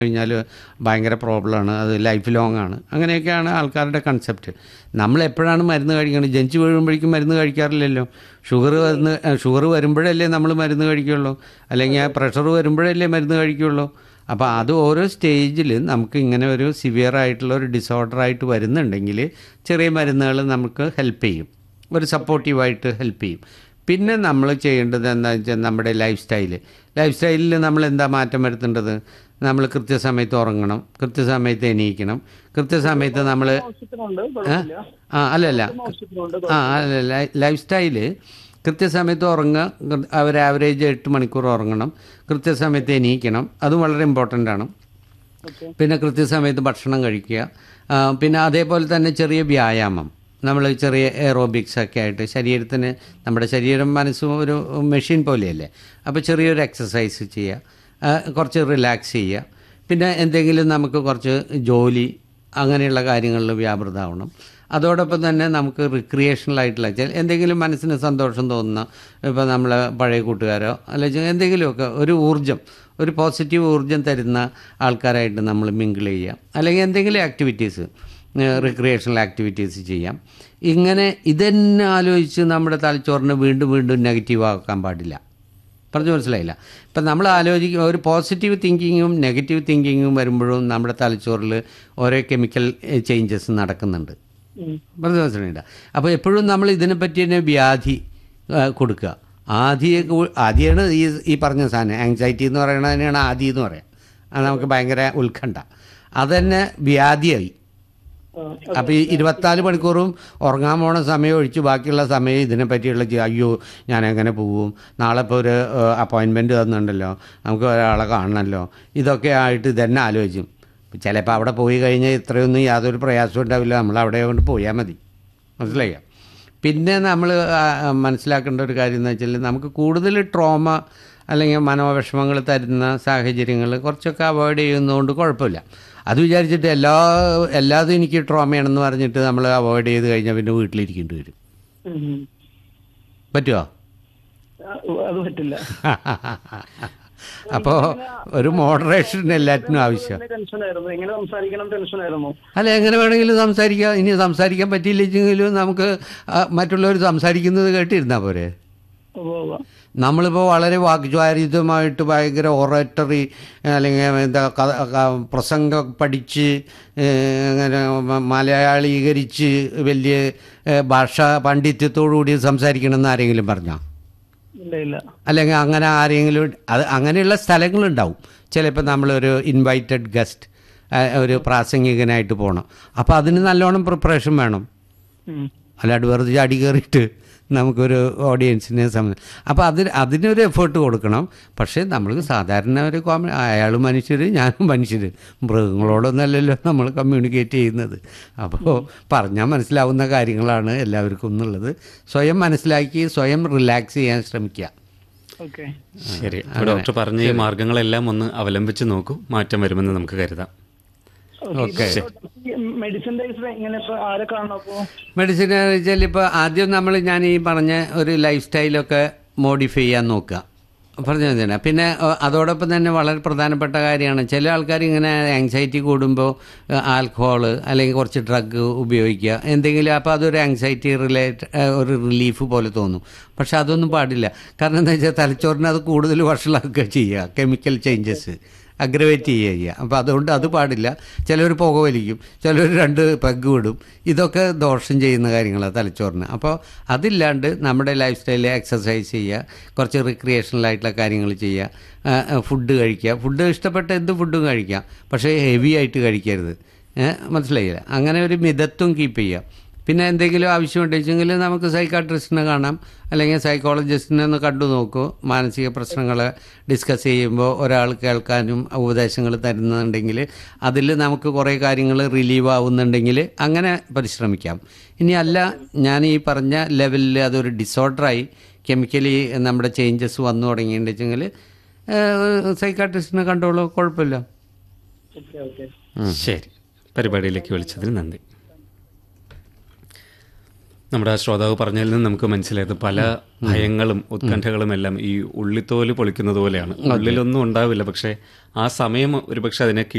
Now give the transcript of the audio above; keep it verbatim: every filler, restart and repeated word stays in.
കഴിഞ്ഞാൽ ഭയങ്കര പ്രോബ്ലമാണ്, അത് ലൈഫ് ലോങ് ആണ്. അങ്ങനെയൊക്കെയാണ് ആൾക്കാരുടെ കൺസെപ്റ്റ്. നമ്മൾ എപ്പോഴാണ് മരുന്ന് കഴിക്കുന്നത്? ജനിച്ച് വീഴുമ്പോഴേക്കും മരുന്ന് കഴിക്കാറില്ലല്ലോ. ഷുഗർ വരുന്ന ഷുഗർ വരുമ്പോഴല്ലേ നമ്മൾ മരുന്ന് കഴിക്കുള്ളൂ, അല്ലെങ്കിൽ പ്രഷർ വരുമ്പോഴല്ലേ മരുന്ന് കഴിക്കുള്ളൂ. അപ്പോൾ അത് ഓരോ സ്റ്റേജിൽ നമുക്ക് ഇങ്ങനെ ഒരു സിവിയർ ആയിട്ടുള്ള ഒരു ഡിസോർഡറായിട്ട് വരുന്നുണ്ടെങ്കിൽ ചെറിയ മരുന്നുകൾ നമുക്ക് ഹെൽപ്പ് ചെയ്യും, ഒരു സപ്പോർട്ടീവായിട്ട് ഹെൽപ്പ് ചെയ്യും. പിന്നെ നമ്മൾ ചെയ്യേണ്ടത് എന്താണെന്ന് വെച്ചാൽ നമ്മുടെ ലൈഫ് സ്റ്റൈല് ലൈഫ് സ്റ്റൈലിൽ നമ്മൾ എന്താ മാറ്റം വരുത്തേണ്ടത്? നമ്മൾ കൃത്യസമയത്ത് ഉറങ്ങണം, കൃത്യസമയത്ത് എണീക്കണം, കൃത്യസമയത്ത് നമ്മൾ ആ അല്ലല്ല ആ അല്ല ലൈഫ് സ്റ്റൈല് കൃത്യസമയത്ത് ഉറങ്ങുക, ഒരു ആവറേജ് എട്ട് മണിക്കൂർ ഉറങ്ങണം, കൃത്യസമയത്ത് എണീക്കണം, അതും വളരെ ഇമ്പോർട്ടൻ്റ് ആണ്. പിന്നെ കൃത്യസമയത്ത് ഭക്ഷണം കഴിക്കുക, പിന്നെ അതേപോലെ തന്നെ ചെറിയ വ്യായാമം, നമ്മൾ ചെറിയ എയറോബിക്സ് ഒക്കെ ആയിട്ട് ശരീരത്തിന്, നമ്മുടെ ശരീരം മനസ്സും ഒരു മെഷീൻ പോലെയല്ലേ, അപ്പോൾ ചെറിയൊരു എക്സസൈസ് ചെയ്യുക, കുറച്ച് റിലാക്സ് ചെയ്യുക. പിന്നെ എന്തെങ്കിലും നമുക്ക് കുറച്ച് ജോലി അങ്ങനെയുള്ള കാര്യങ്ങളിൽ വ്യാപൃതമാവണം. അതോടൊപ്പം തന്നെ നമുക്ക് റിക്രിയേഷണലായിട്ടുള്ള എന്തെങ്കിലും മനസ്സിന് സന്തോഷം തോന്നുന്ന, ഇപ്പോൾ നമ്മൾ പഴയ കൂട്ടുകാരോ അല്ലെങ്കിൽ എന്തെങ്കിലുമൊക്കെ ഒരു ഊർജ്ജം, ഒരു പോസിറ്റീവ് ഊർജ്ജം തരുന്ന ആൾക്കാരായിട്ട് നമ്മൾ മിങ്കിൾ ചെയ്യുക, അല്ലെങ്കിൽ എന്തെങ്കിലും ആക്ടിവിറ്റീസ്, റിക്രിയേഷണൽ ആക്ടിവിറ്റീസ് ചെയ്യാം. ഇങ്ങനെ ഇതന്നെ ആലോചിച്ച് നമ്മുടെ തലച്ചോറിനെ വീണ്ടും വീണ്ടും നെഗറ്റീവ് ആക്കാൻ പാടില്ല. പറഞ്ഞു മനസ്സിലായില്ല? ഇപ്പം നമ്മൾ ആലോചിക്കും, ഒരു പോസിറ്റീവ് തിങ്കിങ്ങും നെഗറ്റീവ് തിങ്കിങ്ങും വരുമ്പോഴും നമ്മുടെ തലച്ചോറിൽ ഓരോ കെമിക്കൽ ചേഞ്ചസ് നടക്കുന്നുണ്ട്. പറഞ്ഞു മനസ്സിലായില്ല? അപ്പോൾ എപ്പോഴും നമ്മൾ ഇതിനെപ്പറ്റി തന്നെ വ്യാധി കൊടുക്കുക. ആദിയെ ആദിയാണ് ഈ ഈ പറഞ്ഞ സാധനം, ആങ്സൈറ്റി എന്ന് പറയുന്നത് തന്നെയാണ് ആദി എന്ന് പറയാം. അത് നമുക്ക് ഭയങ്കര ഉത്കണ്ഠ, അതന്നെ വ്യാധിയായി. അപ്പോൾ ഈ ഇരുപത്തിനാല് മണിക്കൂറും ഉറങ്ങാൻ പോണ സമയം ഒഴിച്ച് ബാക്കിയുള്ള സമയം ഇതിനെ പറ്റിയുള്ള അയ്യോ ഞാൻ എങ്ങനെ പോവും, നാളെ ഇപ്പോൾ ഒരു അപ്പോയിൻമെൻറ്റ് തന്നിട്ടുണ്ടല്ലോ, നമുക്ക് ഒരാളെ കാണണമല്ലോ, ഇതൊക്കെ ആയിട്ട് ഇതന്നെ ആലോചിക്കും. ചിലപ്പോൾ അവിടെ പോയി കഴിഞ്ഞാൽ ഇത്രയൊന്നും യാതൊരു പ്രയാസവും ഉണ്ടാവില്ല, നമ്മൾ അവിടെ കൊണ്ട് പോയാൽ മതി. മനസ്സിലായോ? പിന്നെ നമ്മൾ മനസ്സിലാക്കേണ്ട ഒരു കാര്യം എന്ന് വെച്ചാൽ, നമുക്ക് കൂടുതൽ ട്രോമ അല്ലെങ്കിൽ മനോവിഷമങ്ങൾ തരുന്ന സാഹചര്യങ്ങൾ കുറച്ചൊക്കെ അവോയ്ഡ് ചെയ്യുന്നതുകൊണ്ട് കുഴപ്പമില്ല. അത് വിചാരിച്ചിട്ട് എല്ലാ എല്ലാതും എനിക്ക് ട്രോമയാണെന്ന് പറഞ്ഞിട്ട് നമ്മൾ അവോയ്ഡ് ചെയ്ത് കഴിഞ്ഞാൽ പിന്നെ വീട്ടിലിരിക്കേണ്ടി വരും. പറ്റുമോ? അത് പറ്റില്ല. അപ്പോൾ ഒരു മോഡറേഷൻ എല്ലാറ്റിനും ആവശ്യം. അല്ല, എങ്ങനെ വേണമെങ്കിലും സംസാരിക്കാം. ഇനി സംസാരിക്കാൻ പറ്റിയില്ലെങ്കിലും നമുക്ക് മറ്റുള്ളവർ സംസാരിക്കുന്നത് കേട്ടിരുന്നാൽ പോരെ. നമ്മളിപ്പോൾ വളരെ വാഗ്ചാരിതമായിട്ട് ഭയങ്കര ഒറേറ്ററി അല്ലെങ്കിൽ എന്താ പ്രസംഗം പഠിച്ച് അങ്ങനെ മലയാളീകരിച്ച് വലിയ ഭാഷാ പാണ്ഡിത്യത്തോടുകൂടി സംസാരിക്കണമെന്ന് ആരെങ്കിലും പറഞ്ഞോ? അല്ലെങ്കിൽ അങ്ങനെ ആരെങ്കിലും അത് അങ്ങനെയുള്ള സ്ഥലങ്ങളുണ്ടാവും. ചിലപ്പോൾ നമ്മളൊരു ഇൻവൈറ്റഡ് ഗസ്റ്റ്, ഒരു പ്രാസംഗികനായിട്ട് പോകണം, അപ്പോൾ അതിന് നല്ലോണം പ്രിപ്പറേഷൻ വേണം. അല്ലാണ്ട് വെറുതെ ചാടി കയറിയിട്ട് നമുക്കൊരു ഓഡിയൻസിനെ സംബന്ധിച്ച് അപ്പോൾ അതിന് അതിനൊരു എഫേർട്ട് കൊടുക്കണം. പക്ഷേ നമ്മൾ സാധാരണ ഒരു കോമ അയാൾ മനുഷ്യർ, ഞാനും മനുഷ്യർ, മൃഗങ്ങളോടൊന്നല്ലല്ലോ നമ്മൾ കമ്മ്യൂണിക്കേറ്റ് ചെയ്യുന്നത്. അപ്പോൾ പറഞ്ഞാൽ മനസ്സിലാവുന്ന കാര്യങ്ങളാണ് എല്ലാവർക്കും എന്നുള്ളത് സ്വയം മനസ്സിലാക്കി സ്വയം റിലാക്സ് ചെയ്യാൻ ശ്രമിക്കുക. ശരി, ഡോക്ടർ പറഞ്ഞ ഈ മാർഗങ്ങളെല്ലാം ഒന്ന് അവലംബിച്ച് നോക്കൂ, മാറ്റം വരുമെന്ന് നമുക്ക് കരുതാം. ഓക്കെ. മെഡിസിൻ മെഡിസിൻ വെച്ചാൽ ഇപ്പോൾ ആദ്യം നമ്മൾ ഞാൻ ഈ പറഞ്ഞ ഒരു ലൈഫ് സ്റ്റൈലൊക്കെ മോഡിഫൈ ചെയ്യാൻ നോക്കുക, പറഞ്ഞു തന്നെ. പിന്നെ അതോടൊപ്പം തന്നെ വളരെ പ്രധാനപ്പെട്ട കാര്യമാണ്, ചില ആൾക്കാർ ഇങ്ങനെ ആങ്സൈറ്റി കൂടുമ്പോൾ ആൽക്കഹോൾ അല്ലെങ്കിൽ കുറച്ച് ഡ്രഗ് ഉപയോഗിക്കുക എന്തെങ്കിലും, അപ്പോൾ അതൊരു ആങ്സൈറ്റി റിലേറ്റ് ഒരു റിലീഫ് പോലെ തോന്നും. പക്ഷെ അതൊന്നും പാടില്ല. കാരണം എന്താ വെച്ചാൽ തലച്ചോറിന് അത് കൂടുതൽ വഷളാക്കുക ചെയ്യുക, കെമിക്കൽ ചേഞ്ചസ് അഗ്രവേറ്റ് ചെയ്യുക. അപ്പോൾ അതുകൊണ്ട് അത് പാടില്ല. ചിലർ പുക വലിക്കും, ചിലർ രണ്ട് പെഗ് വിടും. ഇതൊക്കെ ദോഷം ചെയ്യുന്ന കാര്യങ്ങളാണ് തലച്ചോറിന്. അപ്പോൾ അതില്ലാണ്ട് നമ്മുടെ ലൈഫ് സ്റ്റൈലിൽ എക്സസൈസ് ചെയ്യുക, കുറച്ച് റിക്രിയേഷണലായിട്ടുള്ള കാര്യങ്ങൾ ചെയ്യുക, ഫുഡ് കഴിക്കുക. ഫുഡ് ഇഷ്ടപ്പെട്ട എന്ത് ഫുഡും കഴിക്കാം, പക്ഷേ ഹെവി ആയിട്ട് കഴിക്കരുത്. മനസ്സിലായില്ല? അങ്ങനെ ഒരു മിതത്വം കീപ്പ് ചെയ്യുക. പിന്നെ എന്തെങ്കിലും ആവശ്യമുണ്ടെങ്കിൽ നമുക്ക് സൈക്കാട്രിസ്റ്റിനെ കാണാം, അല്ലെങ്കിൽ സൈക്കോളജിസ്റ്റിനെ ഒന്ന് കണ്ടു നോക്കൂ. മാനസിക പ്രശ്നങ്ങൾ ഡിസ്കസ് ചെയ്യുമ്പോൾ ഒരാൾ കേൾക്കാനും ഉപദേശങ്ങൾ തരുന്നുണ്ടെങ്കിൽ അതിൽ നമുക്ക് കുറേ കാര്യങ്ങൾ റിലീവ് ആവുന്നുണ്ടെങ്കിൽ അങ്ങനെ പരിശ്രമിക്കാം. ഇനി അല്ല, ഞാൻ ഈ പറഞ്ഞ ലെവലിൽ അതൊരു ഡിസോർഡറായി കെമിക്കലി നമ്മുടെ ചേഞ്ചസ് വന്നു തുടങ്ങിയിട്ടുണ്ടെങ്കിൽ സൈക്കാട്രിസ്റ്റിനെ കണ്ടോളൂ, കുഴപ്പമില്ല. ശരി, പരിപാടിയിലേക്ക് വിളിച്ചതിന് നന്ദി. നമ്മുടെ ആ ശ്രോതാവ് പറഞ്ഞതിൽ നിന്ന് നമുക്ക് മനസ്സിലായത് പല ഭയങ്ങളും ഉത്കണ്ഠകളും എല്ലാം ഈ ഉള്ളിത്തോല് പൊളിക്കുന്നത് പോലെയാണ്. ഉള്ളിലൊന്നും ഉണ്ടാവില്ല, പക്ഷെ ആ സമയം ഒരുപക്ഷെ അതിനെ